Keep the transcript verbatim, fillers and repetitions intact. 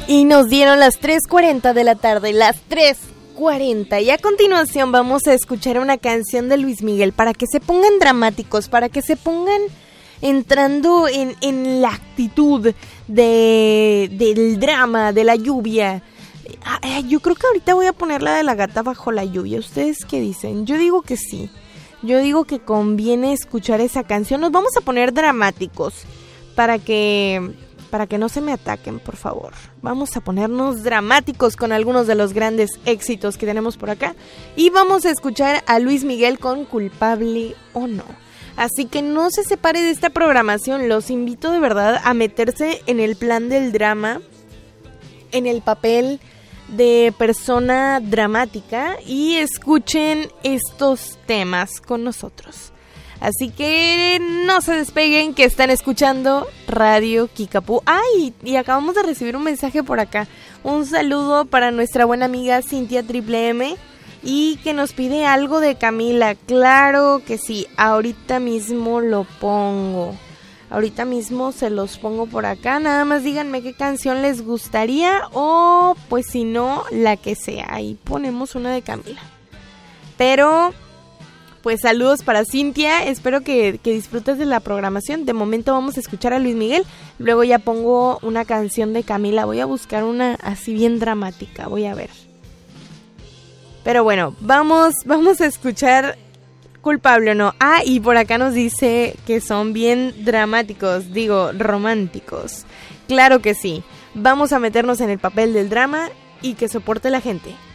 Y nos dieron las tres cuarenta de la tarde, las tres cuarenta. Y a continuación vamos a escuchar una canción de Luis Miguel para que se pongan dramáticos, para que se pongan entrando en, en la actitud de, del drama, de la lluvia. Yo creo que ahorita voy a poner la de la gata bajo la lluvia. ¿Ustedes qué dicen? Yo digo que sí. Yo digo que conviene escuchar esa canción. Nos vamos a poner dramáticos para que... para que no se me ataquen, por favor. Vamos a ponernos dramáticos con algunos de los grandes éxitos que tenemos por acá. Y vamos a escuchar a Luis Miguel con Culpable o No. Así que no se separe de esta programación. Los invito de verdad a meterse en el plan del drama, en el papel de persona dramática, y escuchen estos temas con nosotros. Así que no se despeguen, que están escuchando Radio Kickapoo. ¡Ay! Y acabamos de recibir un mensaje por acá. Un saludo para nuestra buena amiga Cintia Triple M, y que nos pide algo de Camila. Claro que sí, ahorita mismo lo pongo. Ahorita mismo se los pongo por acá. Nada más díganme qué canción les gustaría, o pues si no, la que sea. Ahí ponemos una de Camila. Pero... pues saludos para Cintia, espero que, que disfrutes de la programación. De momento vamos a escuchar a Luis Miguel, luego ya pongo una canción de Camila. Voy a buscar una así bien dramática, voy a ver. Pero bueno, vamos, vamos a escuchar Culpable o No. Ah, y por acá nos dice que son bien dramáticos, digo, románticos. Claro que sí, vamos a meternos en el papel del drama y que soporte la gente.